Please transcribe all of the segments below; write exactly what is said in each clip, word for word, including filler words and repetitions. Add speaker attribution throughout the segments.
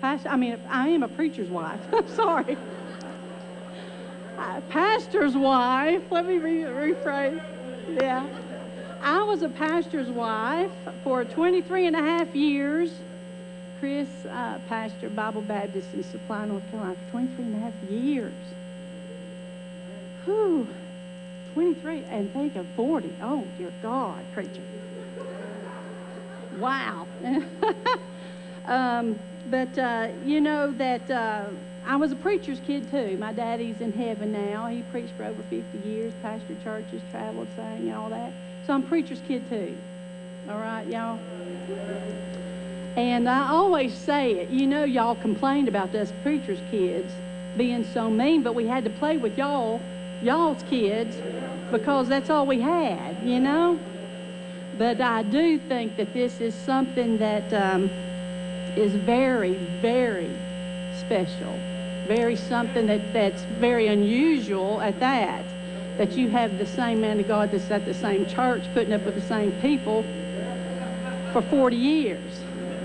Speaker 1: pastor, I mean, I am a preacher's wife. Sorry. Uh, pastor's wife. Let me re- rephrase. Yeah. I was a pastor's wife for twenty-three and a half years. Chris, uh, pastor, Bible Baptist in Supply, North Carolina, for twenty-three and a half years. Whew. twenty-three, and think of forty. Oh, dear God, preacher. Wow. um, but uh, you know that uh, I was a preacher's kid, too. My daddy's in heaven now. He preached for over fifty years, pastored churches, traveled, sang, and all that. So I'm a preacher's kid, too. All right, y'all? And I always say it. You know, y'all complained about us preacher's kids being so mean, but we had to play with y'all, y'all's kids, because that's all we had, you know? But I do think that this is something that um, is very, very special. Very something that, that's very unusual at that. That you have the same man of God that's at the same church, putting up with the same people for forty years.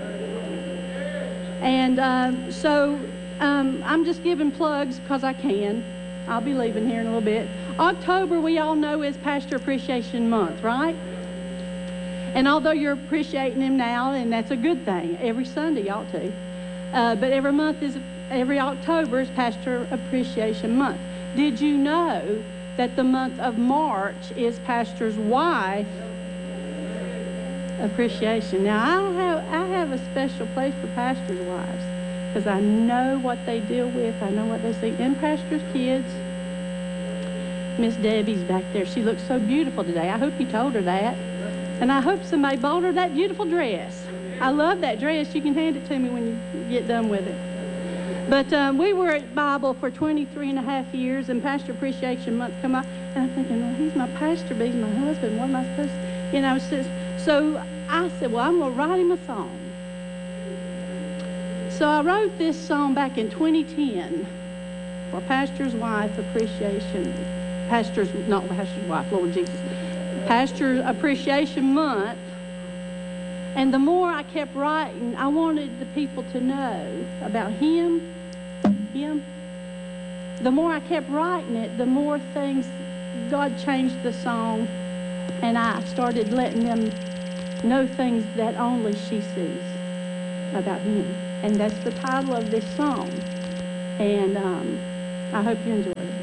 Speaker 1: And um, so um, I'm just giving plugs because I can. I'll be leaving here in a little bit. October, we all know, is Pastor Appreciation Month, right? And although you're appreciating him now, and that's a good thing, every Sunday you ought to, uh, but every month is, every October is Pastor Appreciation Month. Did you know that the month of March is Pastor's Wife Appreciation? Now, I have, I have a special place for pastors' wives because I know what they deal with. I know what they see. And pastors' kids. Miss Debbie's back there. She looks so beautiful today. I hope you told her that. And I hope somebody bought her that beautiful dress. I love that dress. You can hand it to me when you get done with it. But um, we were at Bible for twenty-three and a half years, and Pastor Appreciation Month come up, and I'm thinking, well, he's my pastor, but he's my husband. What am I supposed to, you know? So, so I said, well, I'm going to write him a song. So I wrote this song back in twenty ten for Pastor's Wife Appreciation, Pastor's, not Pastor's Wife, Lord Jesus, Pastor Appreciation Month. And the more I kept writing, I wanted the people to know about him, him. The more I kept writing it, the more things, God changed the song, and I started letting them know things that only she sees about him. And that's the title of this song. And um, I hope you enjoy it.